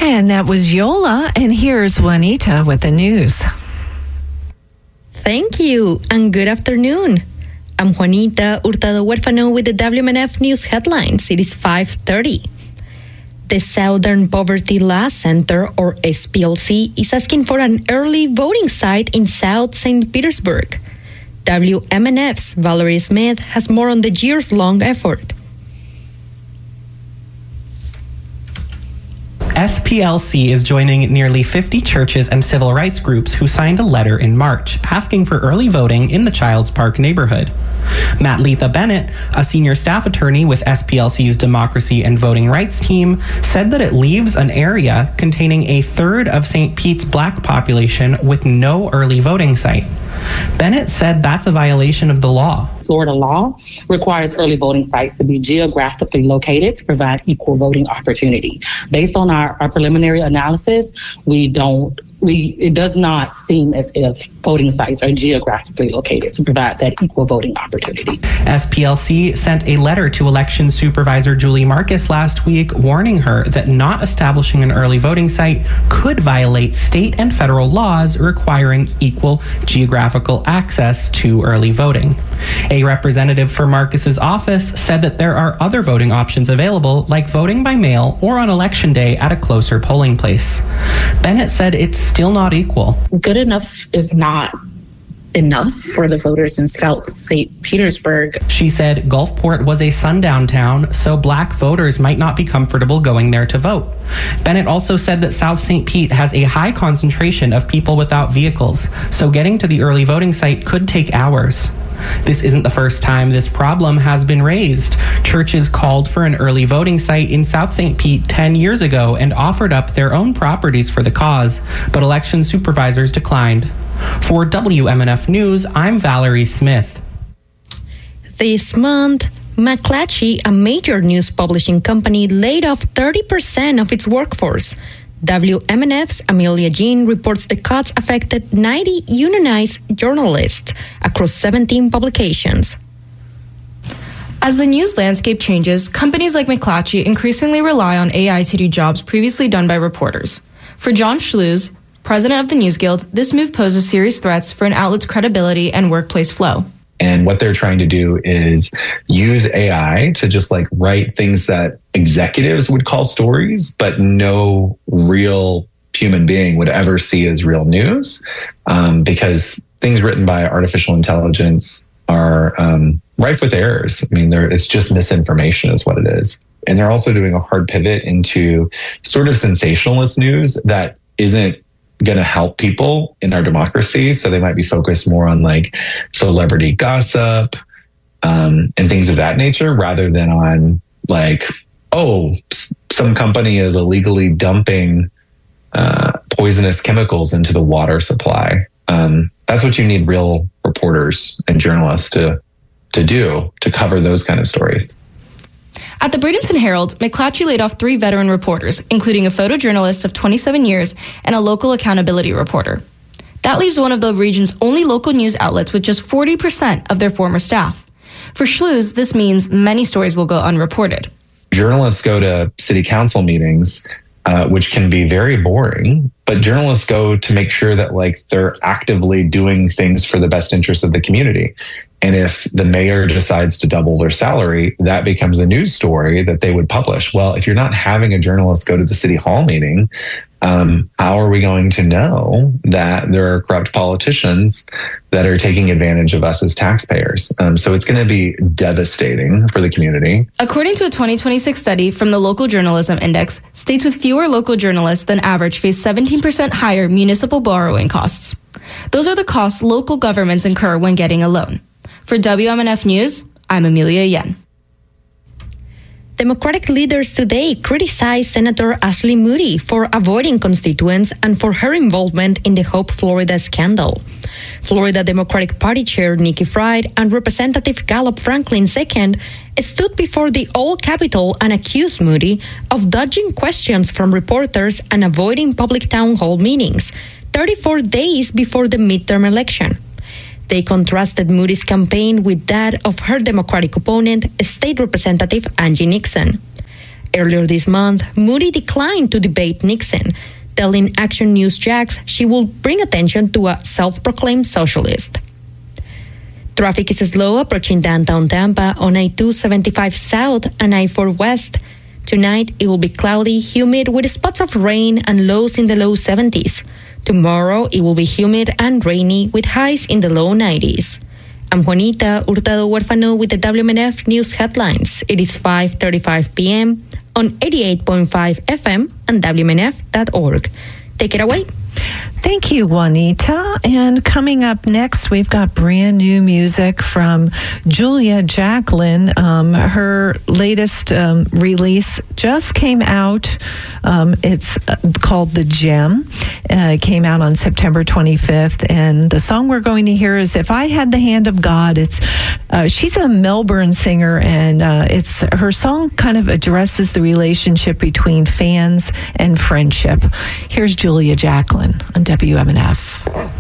And that was Yola, and here's Juanita with the news. Thank you, and good afternoon. I'm Juanita Hurtado Huérfano with the WMNF News headlines. It is 5:30. The Southern Poverty Law Center, or SPLC, is asking for an early voting site in South St. Petersburg. WMNF's Valerie Smith has more on the years-long effort. SPLC is joining nearly 50 churches and civil rights groups who signed a letter in March asking for early voting in the Childs Park neighborhood. Matt Letha Bennett, a senior staff attorney with SPLC's Democracy and Voting Rights team, said that it leaves an area containing a third of St. Pete's black population with no early voting site. Bennett said that's a violation of the law. Florida law requires early voting sites to be geographically located to provide equal voting opportunity. Based on our preliminary analysis, it does not seem as if voting sites are geographically located to provide that equal voting opportunity. SPLC sent a letter to Election Supervisor Julie Marcus last week warning her that not establishing an early voting site could violate state and federal laws requiring equal geographical access to early voting. A representative for Marcus's office said that there are other voting options available, like voting by mail or on election day at a closer polling place. Bennett said it's still not equal. Good enough is not enough for the voters in South St. Petersburg. She said Gulfport was a sundown town, so black voters might not be comfortable going there to vote. Bennett also said that South St. Pete has a high concentration of people without vehicles, so getting to the early voting site could take hours. This isn't the first time this problem has been raised. Churches called for an early voting site in South St. Pete 10 years ago and offered up their own properties for the cause, but election supervisors declined. For WMNF News, I'm Valerie Smith. This month, McClatchy, a major news publishing company, laid off 30% of its workforce. WMNF's Amelia Jean reports the cuts affected 90 unionized journalists across 17 publications. As the news landscape changes, companies like McClatchy increasingly rely on AI to do jobs previously done by reporters. For John Schlues, president of the News Guild, this move poses serious threats for an outlet's credibility and workplace flow. And what they're trying to do is use AI to just write things that executives would call stories, but no real human being would ever see as real news, because things written by artificial intelligence are rife with errors. I mean, it's just misinformation is what it is. And they're also doing a hard pivot into sort of sensationalist news that isn't going to help people in our democracy. So they might be focused more on celebrity gossip and things of that nature, rather than on some company is illegally dumping poisonous chemicals into the water supply. That's what you need real reporters and journalists to do, to cover those kind of stories. At the Bradenton Herald, McClatchy laid off 3 veteran reporters, including a photojournalist of 27 years and a local accountability reporter. That leaves one of the region's only local news outlets with just 40% of their former staff. For Schlues, this means many stories will go unreported. Journalists go to city council meetings, which can be very boring, but journalists go to make sure that they're actively doing things for the best interest of the community. And if the mayor decides to double their salary, that becomes a news story that they would publish. Well, if you're not having a journalist go to the city hall meeting, how are we going to know that there are corrupt politicians that are taking advantage of us as taxpayers? So it's going to be devastating for the community. According to a 2026 study from the Local Journalism Index, states with fewer local journalists than average face 17% higher municipal borrowing costs. Those are the costs local governments incur when getting a loan. For WMNF News, I'm Amelia Yen. Democratic leaders today criticized Senator Ashley Moody for avoiding constituents and for her involvement in the Hope Florida scandal. Florida Democratic Party Chair Nikki Fried and Representative Gallup Franklin II stood before the old Capitol and accused Moody of dodging questions from reporters and avoiding public town hall meetings 34 days before the midterm election. They contrasted Moody's campaign with that of her Democratic opponent, State Representative Angie Nixon. Earlier this month, Moody declined to debate Nixon, telling Action News Jax she will bring attention to a self-proclaimed socialist. Traffic is slow approaching downtown Tampa on I-275 South and I-4 West. Tonight, it will be cloudy, humid, with spots of rain and lows in the low 70s. Tomorrow, it will be humid and rainy with highs in the low 90s. I'm Juanita Hurtado Huérfano with the WMNF News Headlines. It is 5:35 p.m. on 88.5 FM and WMNF.org. Take it away. Thank you, Juanita. And coming up next, we've got brand new music from Julia Jacklin. Her latest release just came out. It's called The Gem. It came out on September 25th. And the song we're going to hear is If I Had the Hand of God. She's a Melbourne singer, and her song kind of addresses the relationship between fans and friendship. Here's Julia Jacklin on WMNF.